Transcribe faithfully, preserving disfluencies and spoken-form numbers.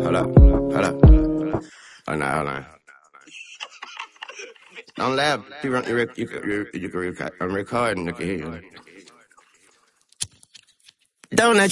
Hold up, hold up. Oh, no, hold on. Don't laugh. You, run, you, rec- you, can- you, you can record. I'm recording. You can hear you. Don't let